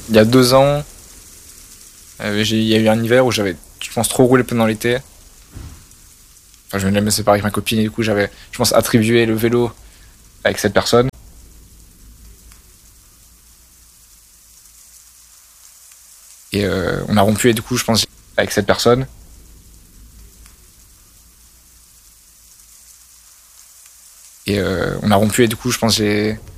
Il y a 2 ans, il y a eu un hiver où j'avais, je pense, trop roulé pendant l'été. Enfin, je venais de me séparer avec ma copine et du coup, j'avais, je pense, attribué le vélo avec cette personne. Et on a rompu et du coup, je pense, avec cette personne. Et on a rompu et du coup, je pense, j'ai